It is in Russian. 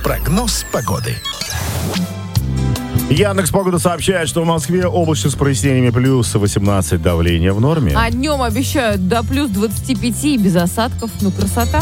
Прогноз погоды. Яндекс.Погода сообщает, что в Москве облачно с прояснениями, плюс 18, давление в норме. А днем обещают до плюс 25 и без осадков. Ну, красота.